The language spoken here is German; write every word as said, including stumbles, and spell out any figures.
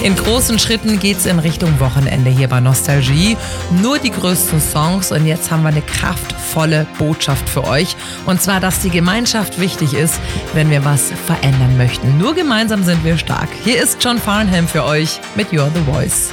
In großen Schritten geht's in Richtung Wochenende hier bei Nostalgie. Nur die größten Songs und jetzt haben wir eine kraftvolle Botschaft für euch. Und zwar, dass die Gemeinschaft wichtig ist, wenn wir was verändern möchten. Nur gemeinsam sind wir stark. Hier ist John Farnham für euch mit You're the Voice.